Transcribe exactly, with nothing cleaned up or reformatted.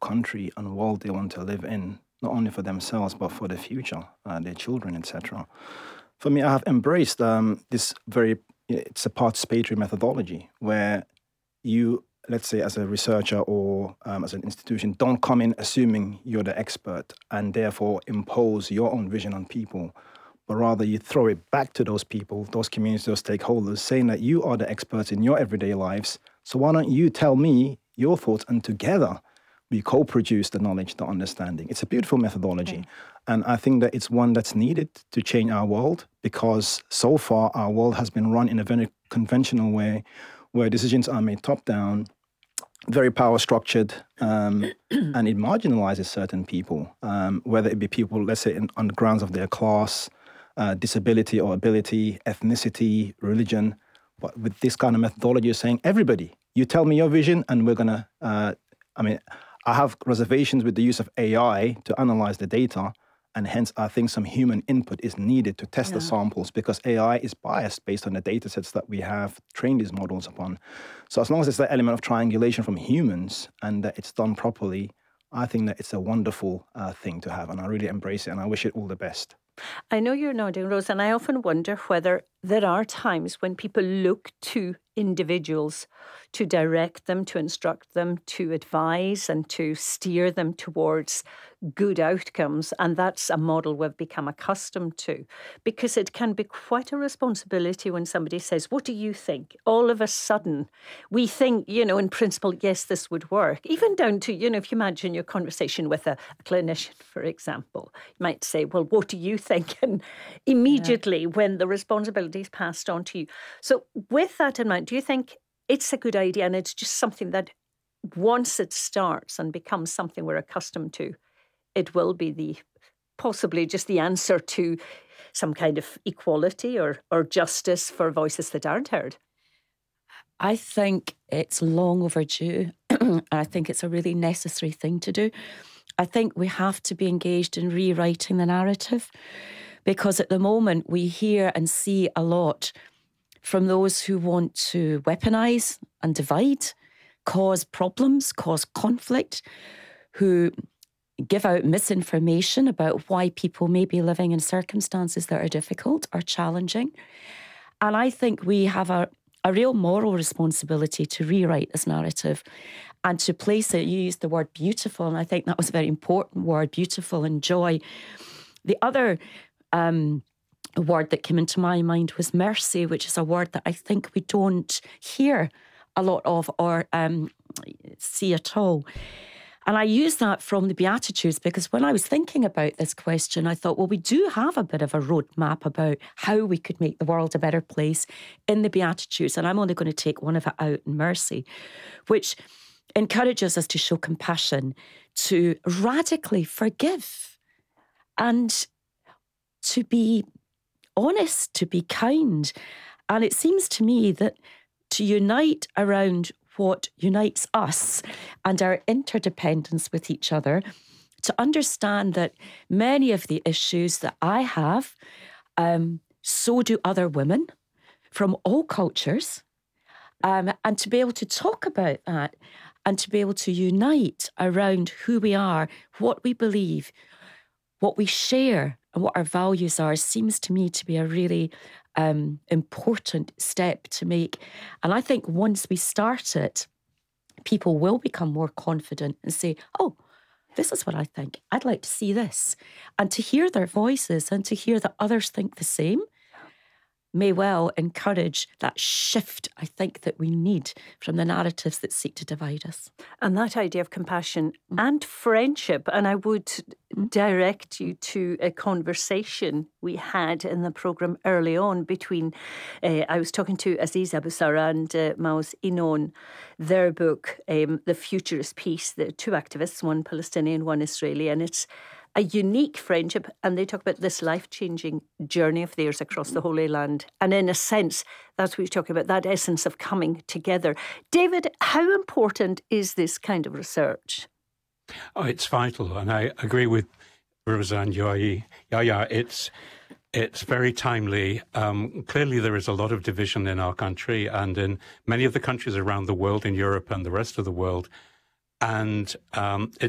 country and world they want to live in, not only for themselves, but for the future, uh, their children, et cetera. For me, I have embraced um, this very, it's a participatory methodology where you, let's say as a researcher or um, as an institution, don't come in assuming you're the expert and therefore impose your own vision on people, but rather you throw it back to those people, those communities, those stakeholders, saying that you are the experts in your everyday lives. So why don't you tell me your thoughts, and together we co-produce the knowledge, the understanding. It's a beautiful methodology. Okay. And I think that it's one that's needed to change our world, because so far our world has been run in a very conventional way where decisions are made top-down, very power structured, um, and it marginalizes certain people, um, whether it be people, let's say, in, on the grounds of their class, uh, disability or ability, ethnicity, religion. But with this kind of methodology, you're saying, everybody, you tell me your vision and we're going to, uh, I mean, I have reservations with the use of A I to analyze the data, and hence I think some human input is needed to test yeah. the samples, because A I is biased based on the data sets that we have trained these models upon. So as long as there's that element of triangulation from humans and that it's done properly, I think that it's a wonderful uh, thing to have, and I really embrace it, and I wish it all the best. I know you're nodding, Rose, and I often wonder whether there are times when people look to individuals to direct them, to instruct them, to advise and to steer them towards good outcomes. And that's a model we've become accustomed to, because it can be quite a responsibility when somebody says, what do you think? All of a sudden, we think, you know, in principle, yes, this would work. Even down to, you know, if you imagine your conversation with a, a clinician, for example, you might say, well, what do you think? And immediately yeah. when the responsibility is passed on to you. So with that in mind, do you think it's a good idea, and it's just something that once it starts and becomes something we're accustomed to, it will be the possibly just the answer to some kind of equality or, or justice for voices that aren't heard? I think it's long overdue. I think it's a really necessary thing to do. I think we have to be engaged in rewriting the narrative, because at the moment we hear and see a lot from those who want to weaponize and divide, cause problems, cause conflict, who give out misinformation about why people may be living in circumstances that are difficult or challenging. And I think we have a, a real moral responsibility to rewrite this narrative and to place it. You used the word beautiful, and I think that was a very important word, beautiful and joy. The other um, word that came into my mind was mercy, which is a word that I think we don't hear a lot of or um, see at all. And I use that from the Beatitudes, because when I was thinking about this question, I thought, well, we do have a bit of a roadmap about how we could make the world a better place in the Beatitudes. And I'm only going to take one of it out in mercy, which encourages us to show compassion, to radically forgive, and to be honest, to be kind. And it seems to me that to unite around what unites us and our interdependence with each other, to understand that many of the issues that I have, um, so do other women from all cultures, um, and to be able to talk about that and to be able to unite around who we are, what we believe, what we share and what our values are, seems to me to be a really um, important step to make. And I think once we start it, people will become more confident and say, oh, this is what I think. I'd like to see this. And to hear their voices and to hear that others think the same may well encourage that shift, I think, that we need from the narratives that seek to divide us. And that idea of compassion mm. and friendship, and I would mm. direct you to a conversation we had in the programme early on between, uh, I was talking to Aziz Abu Sarah and uh, Maoz Inon, their book, um, The Future is Peace. They're two activists, one Palestinian, one Israeli, and it's a unique friendship, and they talk about this life-changing journey of theirs across the Holy Land. And in a sense, that's what we're talking about, that essence of coming together. David, how important is this kind of research? Oh, it's vital, and I agree with Roseanne Yoyi. Yeah, yeah, it's it's very timely. Um, clearly, there is a lot of division in our country and in many of the countries around the world, in Europe and the rest of the world. And um, it